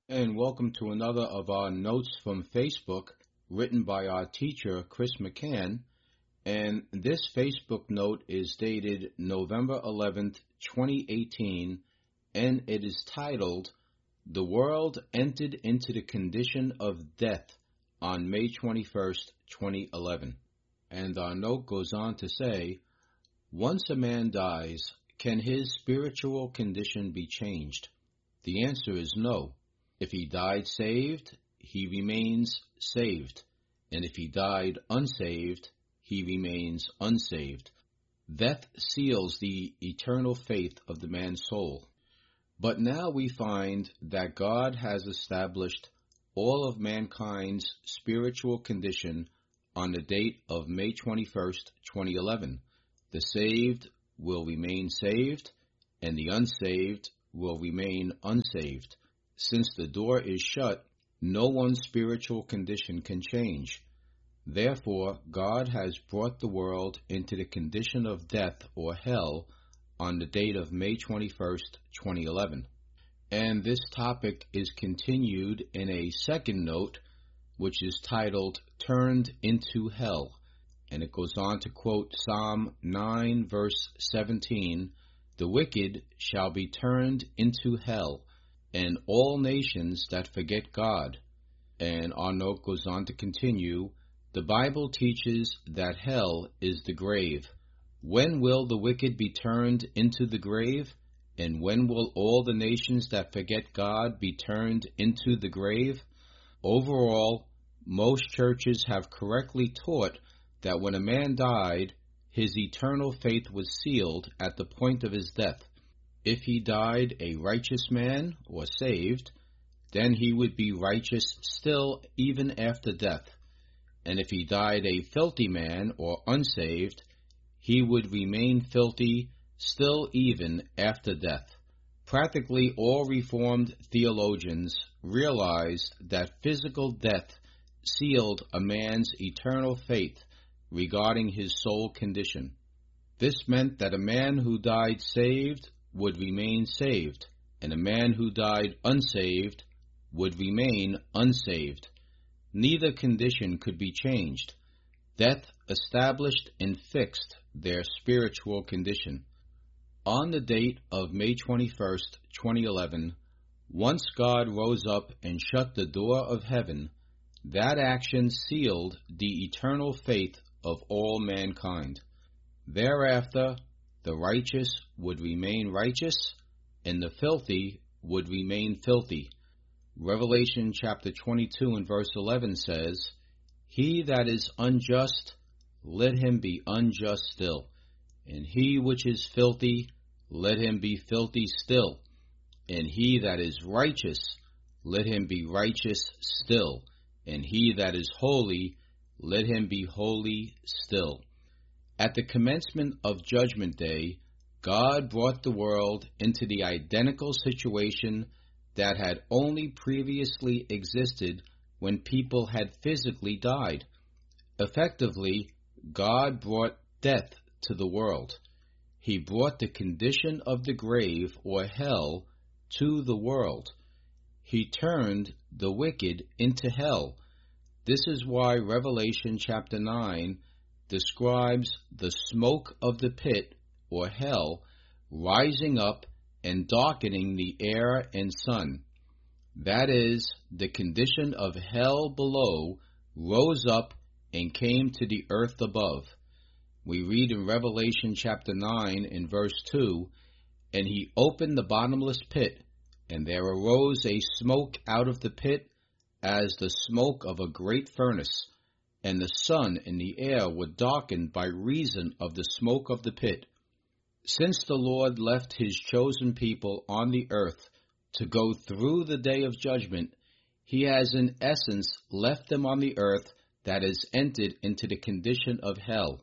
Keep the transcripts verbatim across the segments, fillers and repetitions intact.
And welcome to another of our notes from Facebook written by our teacher, Chris McCann. And this Facebook note is dated November eleventh, twenty eighteen, and it is titled, "The World Entered into the Condition of Death on May twenty-first, twenty eleven." And our note goes on to say, once a man dies, can his spiritual condition be changed? The answer is no. If he died saved, he remains saved. And if he died unsaved, he remains unsaved. Death seals the eternal faith of the man's soul. But now we find that God has established all of mankind's spiritual condition on the date of May twenty-first, twenty eleven. The saved will remain saved, and the unsaved will remain unsaved. Since the door is shut, no one's spiritual condition can change. Therefore, God has brought the world into the condition of death or hell on the date of May twenty-first, twenty eleven. And this topic is continued in a second note, which is titled, Turned into Hell. And it goes on to quote Psalm nine, verse seventeen, "The wicked shall be turned into hell, and all nations that forget God." And our note goes on to continue, the Bible teaches that hell is the grave. When will the wicked be turned into the grave? And when will all the nations that forget God be turned into the grave? Overall, most churches have correctly taught that when a man died, his eternal faith was sealed at the point of his death. If he died a righteous man or saved, then he would be righteous still even after death. And if he died a filthy man or unsaved, he would remain filthy still even after death. Practically all Reformed theologians realized that physical death sealed a man's eternal faith regarding his soul condition. This meant that a man who died saved would remain saved, and a man who died unsaved would remain unsaved. Neither condition could be changed. Death established and fixed their spiritual condition. On the date of May twenty-first, twenty eleven, once God rose up and shut the door of heaven, that action sealed the eternal faith of all mankind. Thereafter, the righteous would remain righteous, and the filthy would remain filthy. Revelation chapter twenty-two and verse eleven says, "He that is unjust, let him be unjust still, and he which is filthy, let him be filthy still, and he that is righteous, let him be righteous still, and he that is holy, let him be holy still." At the commencement of Judgment Day, God brought the world into the identical situation that had only previously existed when people had physically died. Effectively, God brought death to the world. He brought the condition of the grave or hell to the world. He turned the wicked into hell. This is why Revelation chapter nine describes the smoke of the pit or hell rising up and darkening the air and sun. That is, the condition of hell below rose up and came to the earth above. We read in Revelation chapter nine in verse two, "And he opened the bottomless pit, and there arose a smoke out of the pit as the smoke of a great furnace, and the sun and the air were darkened by reason of the smoke of the pit." Since the Lord left his chosen people on the earth to go through the day of judgment, he has in essence left them on the earth that has entered into the condition of hell.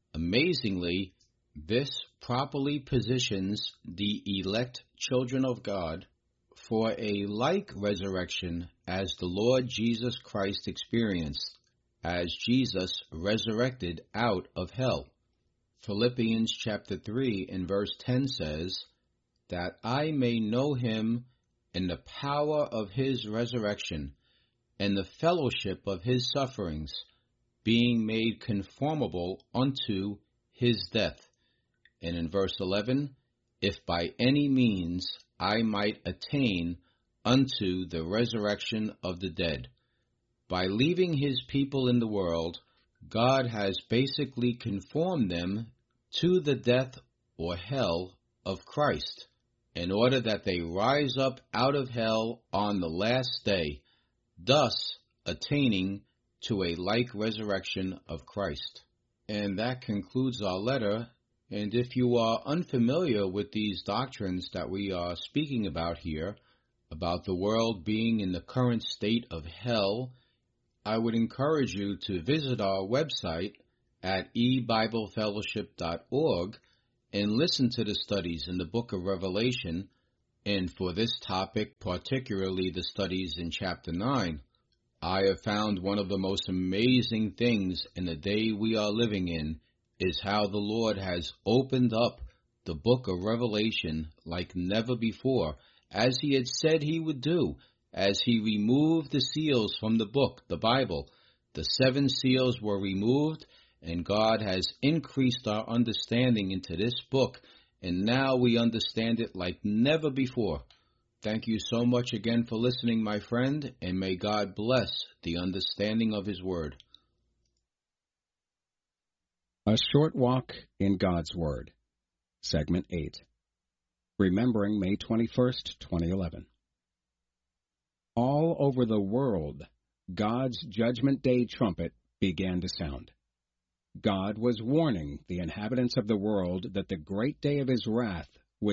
Amazingly, this properly positions the elect children of God for a like resurrection as the Lord Jesus Christ experienced, as Jesus resurrected out of hell. Philippians chapter three and verse ten says, "That I may know him and the power of his resurrection, and the fellowship of his sufferings, being made conformable unto his death. And in verse eleven, if by any means I might attain unto the resurrection of the dead. By leaving his people in the world, God has basically conformed them to the death or hell of Christ, in order that they rise up out of hell on the last day, thus attaining to a like resurrection of Christ. And that concludes our letter. And if you are unfamiliar with these doctrines that we are speaking about here, about the world being in the current state of hell, I would encourage you to visit our website at e bible fellowship dot org and listen to the studies in the book of Revelation, and for this topic, particularly the studies in chapter nine. I have found one of the most amazing things in the day we are living in is how the Lord has opened up the book of Revelation like never before, as he had said he would do, as he removed the seals from the book, the Bible. The seven seals were removed, and God has increased our understanding into this book, and now we understand it like never before. Thank you so much again for listening, my friend, and may God bless the understanding of his word. A Short Walk in God's Word, Segment eight. Remembering May twenty-first, twenty eleven. All over the world, God's Judgment Day trumpet began to sound. God was warning the inhabitants of the world that the great day of his wrath